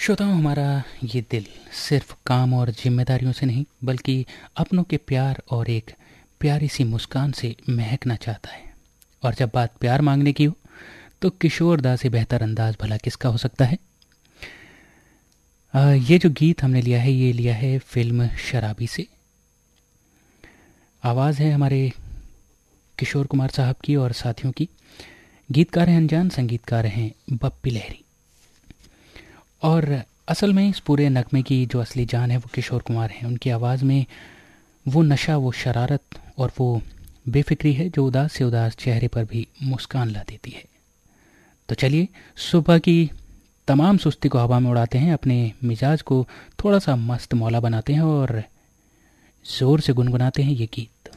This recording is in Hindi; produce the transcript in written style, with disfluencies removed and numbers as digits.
श्रोताओं, हमारा ये दिल सिर्फ काम और जिम्मेदारियों से नहीं बल्कि अपनों के प्यार और एक प्यारी सी मुस्कान से महकना चाहता है। और जब बात प्यार मांगने की हो तो किशोर दा से बेहतर अंदाज भला किसका हो सकता है। ये जो गीत हमने लिया है ये लिया है फिल्म शराबी से। आवाज़ है हमारे किशोर कुमार साहब की और साथियों की। गीतकार हैं अनजान, संगीतकार हैं बप्पी लहरी। और असल में इस पूरे नगमे की जो असली जान है वो किशोर कुमार हैं। उनकी आवाज़ में वो नशा, वो शरारत और वो बेफिक्री है जो उदास से उदास चेहरे पर भी मुस्कान ला देती है। तो चलिए सुबह की तमाम सुस्ती को हवा में उड़ाते हैं, अपने मिजाज को थोड़ा सा मस्त मौला बनाते हैं और ज़ोर से गुनगुनाते हैं ये गीत।